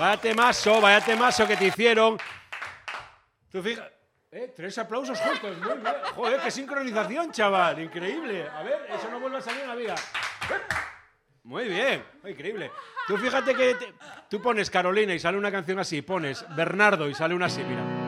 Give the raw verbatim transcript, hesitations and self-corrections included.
Vaya temazo, vaya temazo que te hicieron. Tú fíjate. Eh, tres aplausos justos, muy bien. Joder, qué sincronización, chaval. Increíble. A ver, eso no vuelve a salir en la vida. Muy bien, increíble. Tú fíjate que te, tú pones Carolina y sale una canción así, pones Bernardo y sale una así, mira.